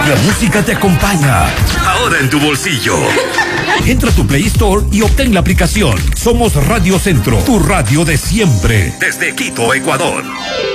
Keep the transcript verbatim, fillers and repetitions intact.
La música te acompaña. Ahora en tu bolsillo. Entra a tu Play Store y obtén la aplicación. Somos Radio Centro, tu radio de siempre. Desde Quito, Ecuador.